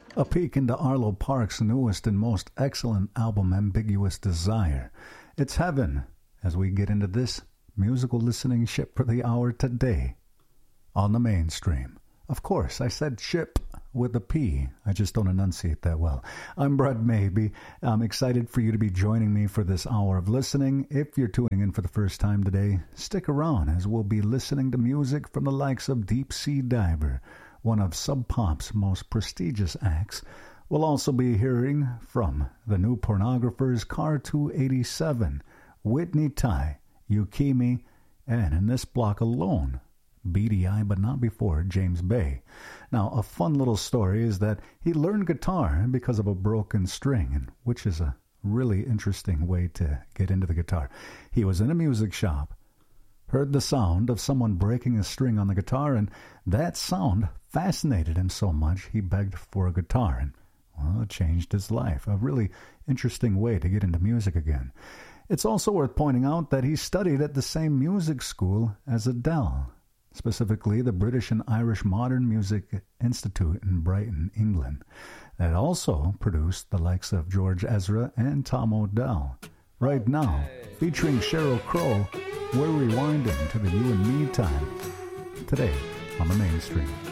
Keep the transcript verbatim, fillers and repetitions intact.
A peek into Arlo Parks' newest and most excellent album, Ambiguous Desire. It's heaven as we get into this musical listening ship for the hour today on the mainstream. Of course, I said ship with a P. I just don't enunciate that well. I'm Brett Maybe. I'm excited for you to be joining me for this hour of listening. If you're tuning in for the first time today, stick around as we'll be listening to music from the likes of Deep Sea Diver, one of Sub Pop's most prestigious acts. We'll also be hearing from the New Pornographers, Car two eighty-seven, Whitney Tai, Yukimi, and in this block alone, B D I, but not before, James Bay. Now, a fun little story is that he learned guitar because of a broken string, which is a really interesting way to get into the guitar. He was in a music shop, heard the sound of someone breaking a string on the guitar, and that sound fascinated him so much he begged for a guitar, and well, it changed his life. A really interesting way to get into music again. It's also worth pointing out that he studied at the same music school as Adele, specifically the British and Irish Modern Music Institute in Brighton, England, that also produced the likes of George Ezra and Tom Odell. Right now, featuring Sheryl Crow, we're rewinding to the You and Me time today on the mainstream.